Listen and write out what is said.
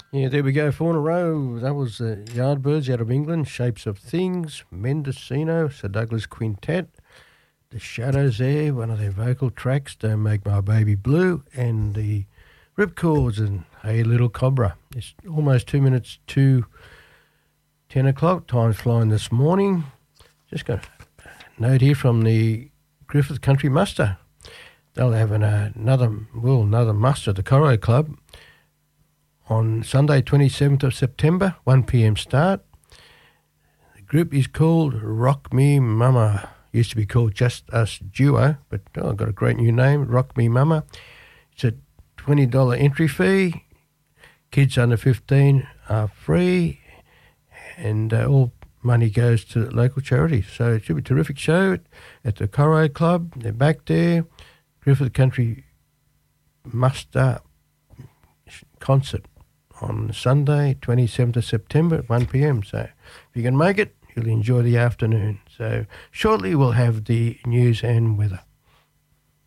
Yeah, there we go. 4 in a row. That was the Yardbirds out of England. Shapes of Things, Mendocino, Sir Douglas Quintet. The Shadows there, one of their vocal tracks, Don't Make My Baby Blue, and the Ripcords and Hey Little Cobra. It's almost 2 minutes to 10 o'clock. Time's flying this morning. Just got a note here from the Griffith Country Muster. They'll have another muster at the Corro Club on Sunday 27th of September, 1 p.m. start. The group is called Rock Me Mama. Used to be called Just Us Duo, but I've got a great new name, Rock Me Mama. It's a $20 entry fee. Kids under 15 are free, and all money goes to local charities. So it should be a terrific show at the Corro Club. They're back there. Griffith Country Muster concert on Sunday, 27th of September at 1 p.m. So if you can make it, you'll enjoy the afternoon. So shortly we'll have the news and weather.